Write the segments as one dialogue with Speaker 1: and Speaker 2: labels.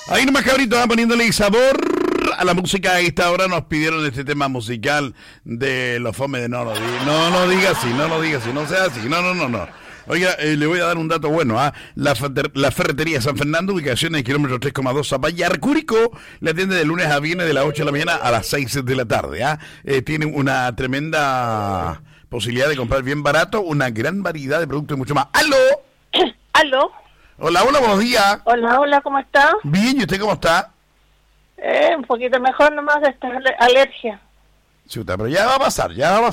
Speaker 1: Ahí nomás, cabrito, poniéndole sabor a la música. A esta hora nos pidieron este tema musical de los Fome de no lo diga así, no sea así, no. Oiga, le voy a dar un dato bueno. La ferretería San Fernando, ubicación en el kilómetro 3,2 Zapallar, Curicó, le atiende de lunes a viernes de las 8 de la mañana a las 6 de la tarde. Tiene una tremenda posibilidad de comprar bien barato, una gran variedad de productos y mucho más. ¡Aló!
Speaker 2: ¿Aló?
Speaker 1: Hola, buenos días.
Speaker 2: Hola, ¿cómo está?
Speaker 1: Bien, ¿y usted cómo está?
Speaker 2: Un poquito mejor nomás de esta alergia.
Speaker 1: Chuta, pero ya va a pasar.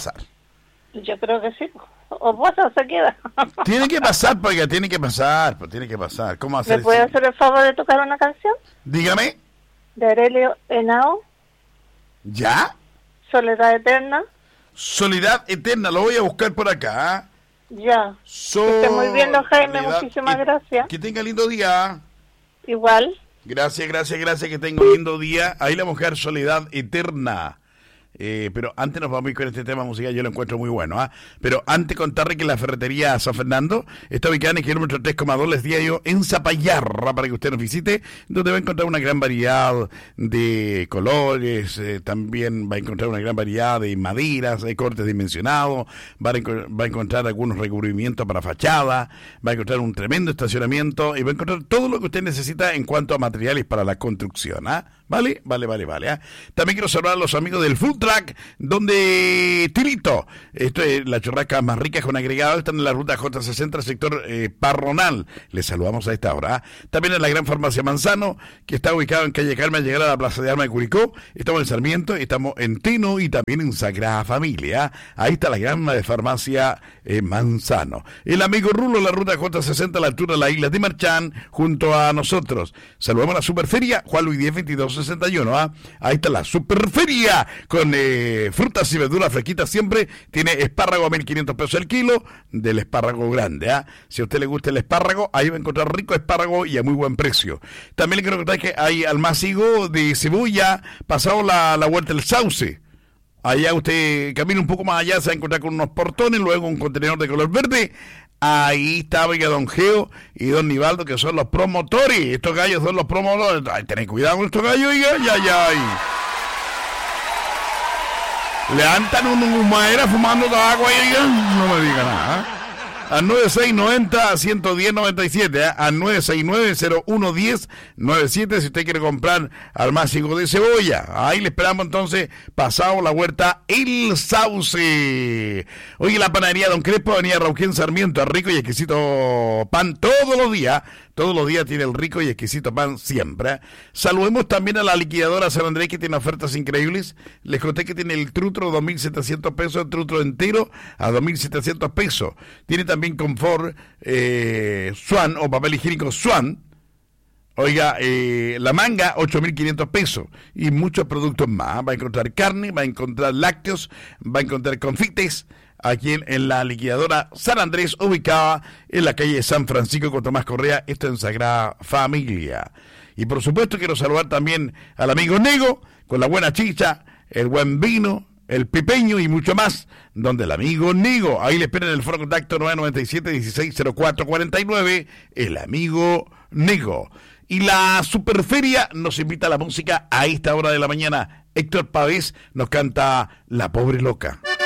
Speaker 2: Yo creo que sí. O pasa o se queda.
Speaker 1: Tiene que pasar, porque tiene que pasar. ¿Cómo hacer?
Speaker 2: ¿Me puede hacer el favor de tocar una canción?
Speaker 1: Dígame.
Speaker 2: De Aurelio Henao.
Speaker 1: ¿Ya?
Speaker 2: Soledad Eterna.
Speaker 1: Soledad Eterna, lo voy a buscar por acá.
Speaker 2: Ya. Que esté muy bien, don Jaime, muchísimas gracias.
Speaker 1: Que tenga lindo día.
Speaker 2: Igual.
Speaker 1: Gracias, que tenga un lindo día. Ahí la mujer Soledad Eterna. Pero antes nos vamos a ir con este tema musical, yo lo encuentro muy bueno. Pero antes contarle que la ferretería San Fernando está ubicada en el kilómetro 3,2, les decía yo, en Zapallarra, para que usted nos visite, donde va a encontrar una gran variedad de colores, también va a encontrar una gran variedad de maderas, de cortes dimensionados, va a encontrar algunos recubrimientos para fachada, va a encontrar un tremendo estacionamiento y va a encontrar todo lo que usted necesita en cuanto a materiales para la construcción. Vale. También quiero saludar a los amigos del Food Truck, donde Tilito, esto es la churrasca más rica con agregado, están en la ruta J60, sector Parronal. Les saludamos a esta hora. También en la Gran Farmacia Manzano, que está ubicado en calle Carmen, al llegar a la Plaza de Armas de Curicó. Estamos en Sarmiento, estamos en Teno y también en Sagrada Familia. Ahí está la Gran Farmacia Manzano. El amigo Rulo, la ruta J60, a la altura de la isla de Marchán, junto a nosotros. Saludamos a la Superferia, Juan Luis 10, 2261. Ahí está la Superferia, con frutas y verduras fresquitas siempre. Tiene espárrago a 1.500 pesos el kilo, del espárrago grande. Si a usted le gusta el espárrago, ahí va a encontrar rico espárrago y a muy buen precio. También le quiero contar que hay almacigo de cebolla, pasado la vuelta del Sauce. Allá usted camina un poco más allá, se va a encontrar con unos portones, luego un contenedor de color verde. Ahí está, oiga, don Geo y don Nivaldo, que son los promotores. Estos gallos son los promotores. Ay, tened cuidado con estos gallos, oiga, ya. Levantan una humadera fumando tabaco ahí, oiga. No me diga nada. Al 9690-110-97, al 969-0110-97, si usted quiere comprar almácigo de cebolla. Ahí le esperamos entonces, pasado la huerta El Sauce. Oye, la panadería Don Crespo, avenida Rauquén Sarmiento, rico y exquisito pan todos los días tiene el rico y exquisito pan siempre. Saludemos también a la liquidadora San Andrés, que tiene ofertas increíbles. Les conté que tiene el trutro 2.700 pesos, el trutro entero a 2.700 pesos. Tiene también confort Swan o papel higiénico Swan. Oiga, la manga, 8.500 pesos. Y muchos productos más. Va a encontrar carne, va a encontrar lácteos, va a encontrar confites. Aquí en la liquidadora San Andrés, ubicada en la calle San Francisco con Tomás Correa, esto en Sagrada Familia. Y por supuesto quiero saludar también al amigo Nego, con la buena chicha, el buen vino, el pipeño y mucho más, donde el amigo Nego, ahí le espera en el foro contacto 997-160449, el amigo Nego. Y la Superferia nos invita a la música a esta hora de la mañana. Héctor Pavés nos canta La Pobre Loca.